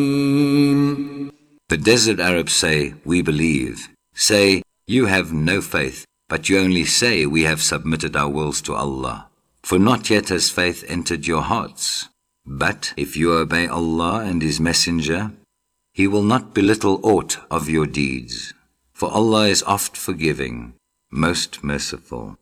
The desert Arabs say, we believe. Say, you have no faith, but you only say we have submitted our wills to Allah. For not yet has faith entered your hearts. But if you obey Allah and His Messenger, He will not belittle aught of your deeds. For Allah is oft forgiving, most merciful.